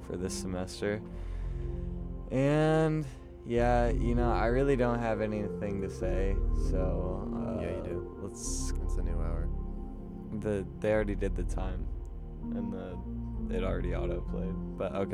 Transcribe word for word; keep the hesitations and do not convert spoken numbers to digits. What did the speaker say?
for this semester. And yeah, you know, I really don't have anything to say, so uh, Yeah, you do. Let's. It's a new hour. The they already did the time, and the it already auto played. But okay.